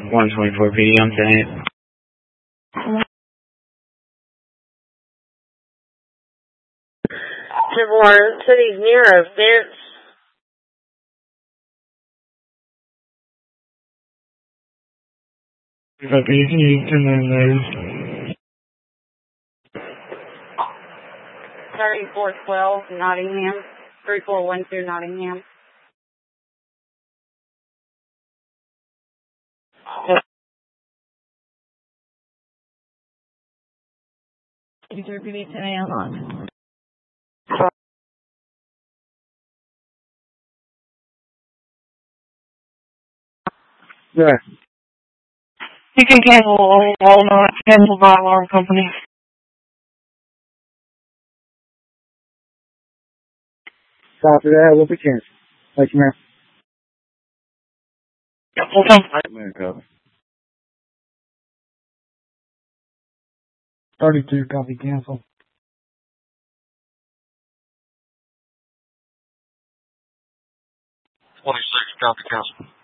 124 PD on 10. Tiverton City's near a fence. And then 3412 Nottingham. 3412 Nottingham. PD 10 a.m. on. Yeah. You can cancel all not cancel by alarm company. Copy that. We'll be canceled. Thank you, man. Yeah, full time. Man, copy. 32, copy, cancel. 26, copy, cancel.